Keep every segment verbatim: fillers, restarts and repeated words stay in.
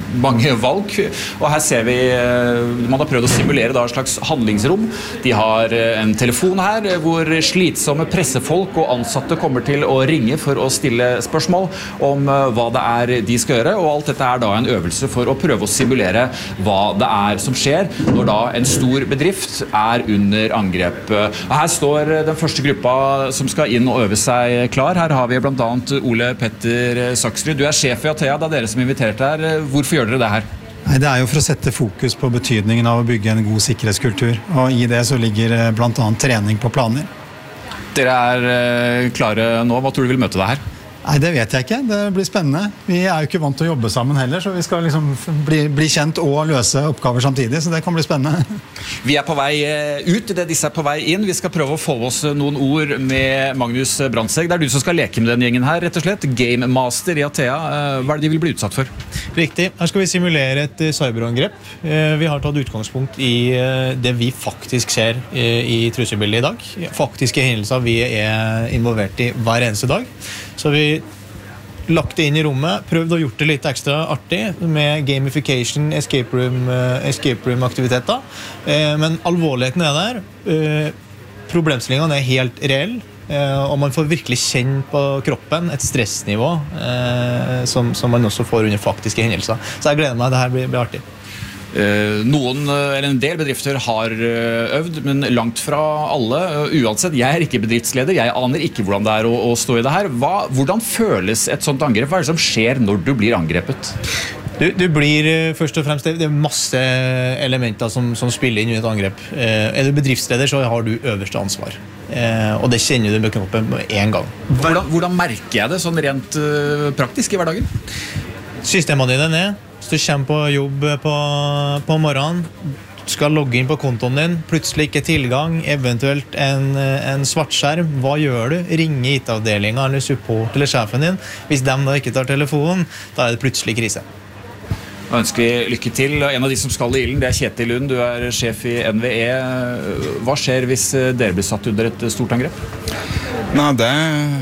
mange valg, og her ser vi man har prøvd å simulere da et slags handlingsrom. De har en telefon her hvor slitsomme pressefolk og ansatte kommer til å ringe for å stille spørsmål om hva det er de skal gjøre, og alt dette er da en øvelse for å prøve å simulere hva det er som skjer når da en stor bedrift er under angrep. Og her står den første gruppa som skal inn og øve seg klar. Her har vi blant annet Ole Petter Saksrud. Du er sjef i Atea, det er dere som inviterte her. Hvorfor gjør dere det her? Nei, det er jo for å sette fokus på betydningen av å bygge en god sikkerhetskultur, og i det så ligger blant annet trening på planer. Dere er klare nå. Hva tror du vil møte deg her? Nei, det vet jeg ikke. Det blir spennende. Vi er jo ikke vant til å jobbe sammen heller, så vi skal liksom bli, bli kjent og løse oppgaver samtidig, så det kan bli spennende. Vi er på vei ut, det disse er på vei inn. Vi skal prøve å få oss noen ord med Magnus Brandsegg. Det er du som skal leke med den gjengen her, rett og slett. Game Master i Atea. Hva er det de vil bli utsatt for? Riktig. Her skal vi simulere et cyberangrep. Vi har tatt utgangspunkt i det vi faktisk ser i trusselbildet i dag. Faktiske hendelser vi er involvert i hver eneste dag. Så vi lagt det inn i rommet, prøvd å gjort det litt ekstra artig med gamification, escape room, escape room aktiviteter. Men alvorligheten er der. Problemstillingen er helt reell, og man får virkelig kjenne på kroppen et stressnivå som, som man også får under faktiske hendelser. Så jeg gleder meg, det her blir, blir artig. Noen, eller en del bedrifter har øvd, men langt fra alle. Uansett, jeg er ikke bedriftsleder, jeg aner ikke hvordan det er å, å stå i det her. Hva, hvordan føles et sånt angrep? Hva er det som skjer når du blir angrepet? Du, du blir først og fremst, det er masse elementer som, som spiller inn i et angrep. Er du bedriftsleder, så har du øverste ansvar. Og det kjenner du med kroppen med en gang. Hvordan, hvordan merker jeg det sånn rent praktisk i hverdagen? Systemene dine ned. Hvis du kommer på jobb på, på morgenen, skal logge inn på kontoen din, plutselig ikke tilgang, eventuelt en, en svartskjerm, hva gjør du? Ringe I T-avdelingen eller support eller sjefen din. Hvis de da ikke tar telefonen, da er det plutselig krise. Da ønsker vi lykke til. En av de som skal I ilden, det er Kjetil Lund, du er sjef I N V E. Hva skjer hvis dere blir satt under et stort angrep? Nei, det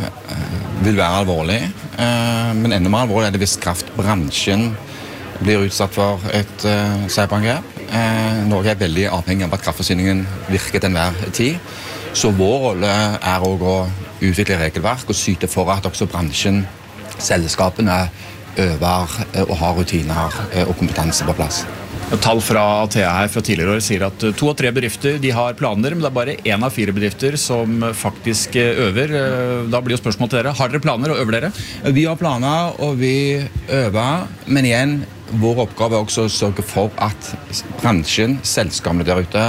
vil være alvorlig, men enda mer alvorlig er det hvis kraftbransjen blir utsatt for et uh, cyberangrep. Eh, Norge er veldig avhengig av at kraftforsyningen virker til enhver tid. Så vår rolle er også å utvikle regelverk og syte for at også bransjen, selskapene, øver og har rutiner og kompetanse på plass. Tall fra Atea her fra tidligere år sier at to av tre bedrifter de har planer, men det er bare en av fire bedrifter som faktisk øver. Da blir jo spørsmålet til dere. Har dere planer og øver dere? Vi har planer og vi øver, men igjen, vår oppgave er også å sørge for at bransjen, selskapene der ute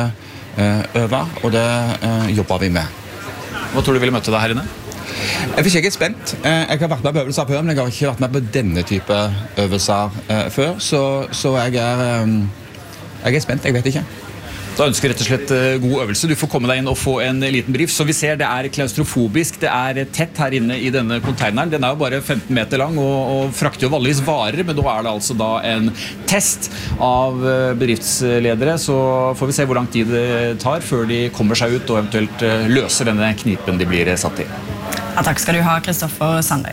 øver, og det jobber vi med. Hva tror du vil møte deg her inne? Jeg er ikke spent. Jeg har vært med på øvelser før, men jeg har ikke vært med på denne type øvelser før, så, så jeg, er, jeg er spent, jeg vet ikke. Da ønsker jeg rett og slett god øvelse. Du får komme deg inn og få en liten brief. Som vi ser, det er klaustrofobisk, det er tett her inne I denne containeren. Den er jo bare femten meter lang og, og frakter jo vanligvis varer, men nå er det altså da en test av bedriftsledere, så får vi se hvor lang tid det tar før de kommer seg ut og eventuelt løser denne knipen de blir satt I. Ja, takk skal du ha, Kristoffer Sandøy.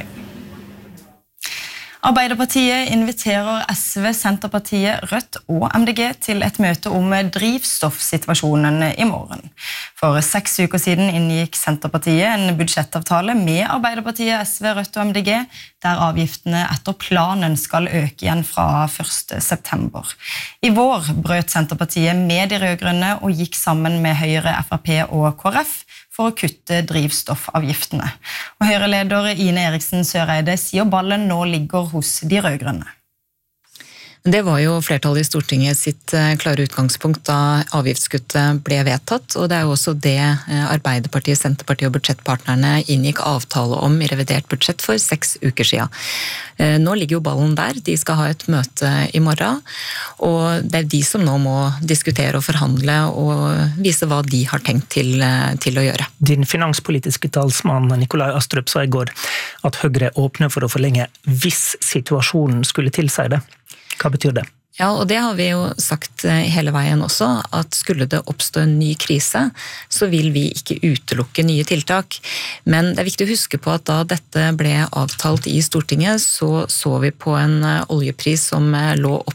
Arbeiderpartiet inviterer S V, Senterpartiet, Rødt og M D G til et møte om drivstoffsituasjonen I morgen. For seks uker siden inngikk Senterpartiet en budsjettavtale med Arbeiderpartiet, S V, Rødt og M D G, der avgiftene etter planen skal øke igjen fra første september. I vår brøt Senterpartiet med de rødgrønne og gikk sammen med Høyre, F R P og K R F for å kutte drivstoffavgiftene. Og Høyre-leder Ine Eriksen Søreide sier ballen nå ligger hos de rødgrønne. Det var jo flertallet I Stortinget sitt klare utgangspunkt da avgiftskuttet ble vedtatt, og det er jo også det Arbeiderpartiet, Senterpartiet og budsjettpartnerne inngikk avtale om I revidert budsjett for seks uker siden. Nå ligger jo ballen der, de skal ha et møte I morgen, og det er de som nå må diskutere og forhandle og vise hva de har tenkt til, til å gjøre. Din finanspolitiske talsmann Nikolai Astrup sa I går at Høyre åpner for å forlenge hvis situasjonen skulle tilsi det. Hva betyr det? Ja, og det har vi jo sagt hele veien også, at skulle det oppstå en ny krise, så vil vi ikke utelukke nye tiltak. Men det er viktig å huske på at da dette ble avtalt I Stortinget, så så vi på en oljepris som lå opp